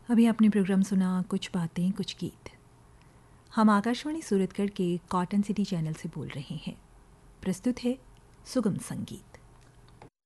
अभी आपने प्रोग्राम सुना कुछ बातें कुछ गीत। हम आकाशवाणी सूरतगढ़ के कॉटन सिटी चैनल से बोल रहे हैं। प्रस्तुत है सुगम संगीत।